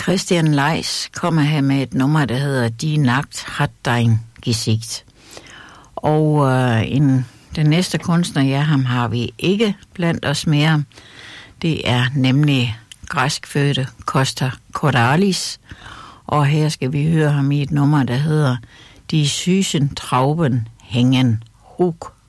Christian Leis kommer her med et nummer, der hedder Die Nacht hat dein Gesicht. Og den næste kunstner, ham har vi ikke blandt os mere. Det er nemlig græskfødte Costa Cordalis. Og her skal vi høre ham i et nummer, der hedder Die süßen Trauben hängen hoch.